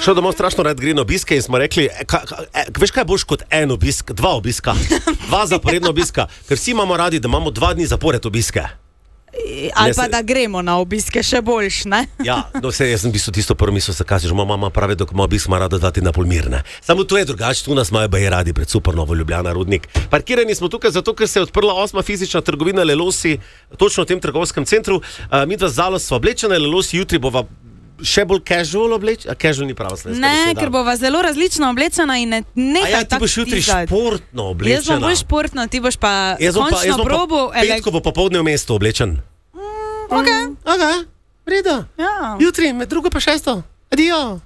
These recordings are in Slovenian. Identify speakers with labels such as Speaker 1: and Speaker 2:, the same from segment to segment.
Speaker 1: šel domov strašno rad gre na obiske in smo rekli, veš kaj boš kot en obisk, 2 obiska, 2 zaporedna obiska, ker vsi imamo radi, da imamo 2 dni zapored obiske.
Speaker 2: Ali pa da gremo na obiske še boljš, ne?
Speaker 1: Ja, no jaz sem bistvo tisto prvo mislil, se kaže, že moja mama pravi, da ko ima obisk, ima rada 2 tedna pol mirne. Samo tu je drugače, tu nas imajo baje radi pred Supernovo Ljubljana, Rudnik. Parkirani smo tukaj zato, ker se je odprla 8. fizična trgovina Lelosi, točno v tem trgovskem centru. Mi dva z Zalo sva oblečena, Lelosi jutri bova še bolj casual oblečena, casual ni prava slovenska beseda.
Speaker 2: Ne, ker bova zelo različno oblečena in nekaj
Speaker 1: ti boš jutri športno oblečena.
Speaker 2: Jaz bom bolj športno, ti boš pa končno probo.
Speaker 1: Petko bo popoldne v mestu oblečen.
Speaker 2: Ok,
Speaker 1: v redu.
Speaker 2: Ja.
Speaker 1: Jutri, med 2 pa 6. Adijo.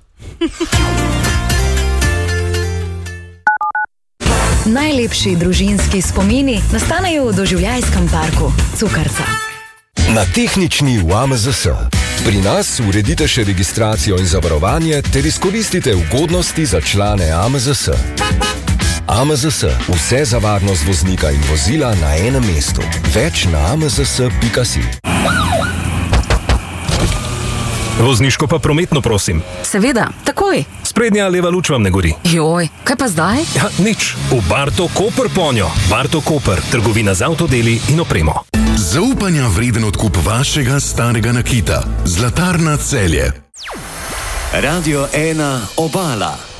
Speaker 3: Najlepši družinski spomini nastanejo v doživljajskem parku Cukrca.
Speaker 4: Na tehnični v AMZS. Pri nas uredite še registracijo in zavarovanje ter izkoristite ugodnosti za člane AMZS. AMZS. Vse za varnost voznika in vozila na enem mestu. Več na amzs.si.
Speaker 5: Vozniško pa prometno, prosim.
Speaker 6: Seveda, takoj.
Speaker 5: Sprednja leva luč vam ne gori.
Speaker 6: Joj, kaj pa zdaj?
Speaker 5: Ja, nič. V Barto Koper ponjo. Barto Koper, trgovina z avtodeli in opremo.
Speaker 7: Zaupanja vreden odkup vašega starega nakita. Zlatarna Celje.
Speaker 8: Radio 1 Obala.